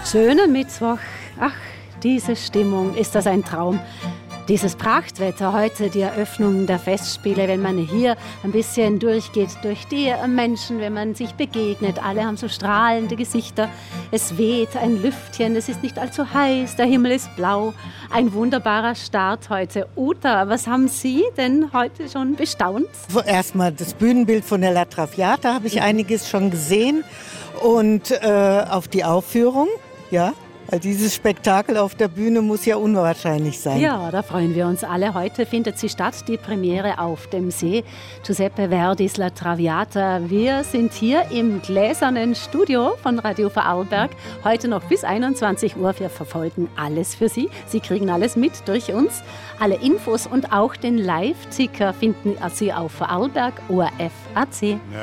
Schöner Mittwoch. Ach, diese Stimmung, ist das ein Traum. Dieses Prachtwetter, heute die Eröffnung der Festspiele, wenn man hier ein bisschen durchgeht durch die Menschen, wenn man sich begegnet, alle haben so strahlende Gesichter, es weht ein Lüftchen, es ist nicht allzu heiß, der Himmel ist blau, ein wunderbarer Start heute. Uta, was haben Sie denn heute schon bestaunt? Erstmal das Bühnenbild von der La Traviata, habe ich einiges schon gesehen und auf die Aufführung, ja. Weil dieses Spektakel auf der Bühne muss ja unwahrscheinlich sein. Ja, da freuen wir uns alle. Heute findet sie statt, die Premiere auf dem See. Giuseppe Verdis La Traviata. Wir sind hier im gläsernen Studio von Radio Vorarlberg. Heute noch bis 21 Uhr. Wir verfolgen alles für Sie. Sie kriegen alles mit durch uns. Alle Infos und auch den Live-Ticker finden Sie auf Vorarlberg ORF.at.